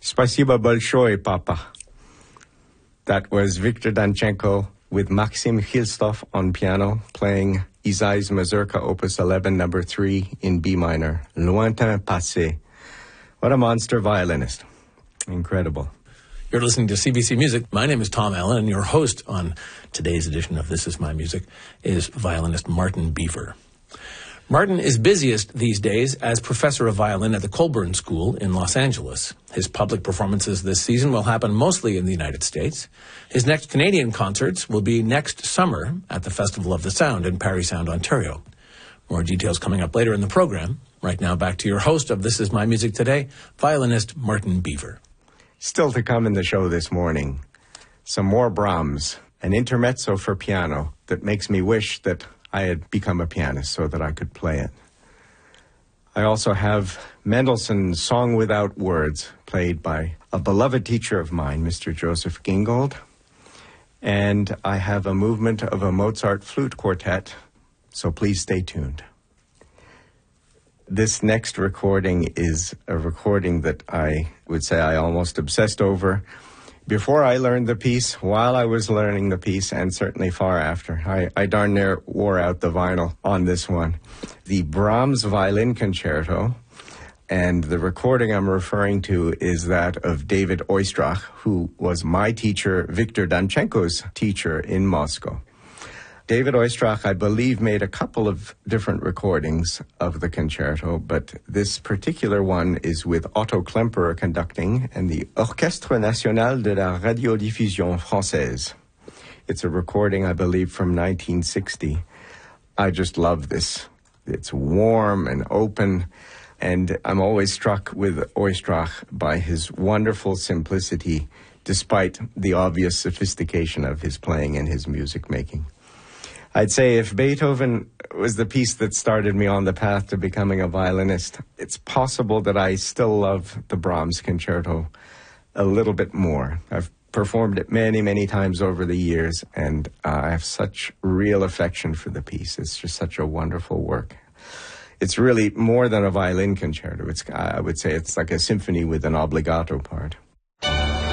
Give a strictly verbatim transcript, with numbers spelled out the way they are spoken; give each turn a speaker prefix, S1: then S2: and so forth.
S1: Spasiba большое, Papa. That was Viktor Danchenko with Maxim Khilstov on piano, playing Isai's Mazurka Opus eleven, number three in B minor, Lointain Passé. What a monster violinist. Incredible.
S2: You're listening to C B C Music. My name is Tom Allen, and your host on today's edition of This Is My Music is violinist Martin Beaver. Martin is busiest these days as professor of violin at the Colburn School in Los Angeles. His public performances this season will happen mostly in the United States. His next Canadian concerts will be next summer at the Festival of the Sound in Parry Sound, Ontario. More details coming up later in the program. Right now, back to your host of This Is My Music Today, violinist Martin Beaver.
S1: Still to come in the show this morning, some more Brahms, an intermezzo for piano that makes me wish that I had become a pianist so that I could play it. I also have Mendelssohn's Song Without Words, played by a beloved teacher of mine, Mister Joseph Gingold. And I have a movement of a Mozart flute quartet, so please stay tuned. This next recording is a recording that I would say I almost obsessed over before I learned the piece, while I was learning the piece, and certainly far after. I, I darn near wore out the vinyl on this one. The Brahms Violin Concerto, and the recording I'm referring to is that of David Oistrakh, who was my teacher, Viktor Danchenko's teacher in Moscow. David Oistrakh, I believe, made a couple of different recordings of the concerto, but this particular one is with Otto Klemperer conducting and the Orchestre National de la Radiodiffusion Française. It's a recording, I believe, from nineteen sixty. I just love this. It's warm and open, and I'm always struck with Oistrakh by his wonderful simplicity, despite the obvious sophistication of his playing and his music making. I'd say if Beethoven was the piece that started me on the path to becoming a violinist, it's possible that I still love the Brahms Concerto a little bit more. I've performed it many, many times over the years, and uh, I have such real affection for the piece. It's just such a wonderful work. It's really more than a violin concerto. It's, I would say it's like a symphony with an obbligato part.